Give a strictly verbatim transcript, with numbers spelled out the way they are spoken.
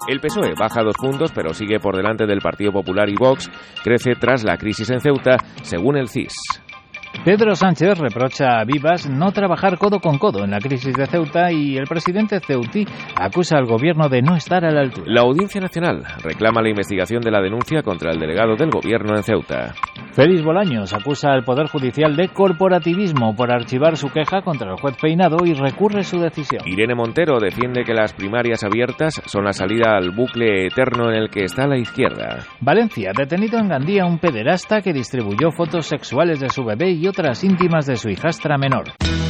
El P S O E baja dos puntos, pero sigue por delante del Partido Popular y Vox. Crece tras la crisis en Ceuta, según el C I S. Pedro Sánchez reprocha a Vivas no trabajar codo con codo en la crisis de Ceuta y el presidente ceutí acusa al gobierno de no estar a la altura. La Audiencia Nacional reclama la investigación de la denuncia contra el delegado del gobierno en Ceuta. Félix Bolaños acusa al Poder Judicial de corporativismo por archivar su queja contra el juez Peinado y recurre su decisión. Irene Montero defiende que las primarias abiertas son la salida al bucle eterno en el que está la izquierda. Valencia, detenido en Gandía un pederasta que distribuyó fotos sexuales de su bebé y otras íntimas de su hijastra menor.